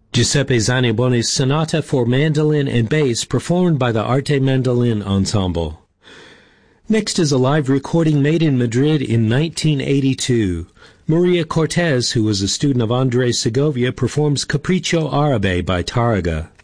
Giuseppe Zanniboni's Sonata for Mandolin and Bass, performed by the Arte Mandolin Ensemble. Next is a live recording made in Madrid in 1982. Maria Cortez, who was a student of Andres Segovia, performs Capriccio Árabe by Tárrega.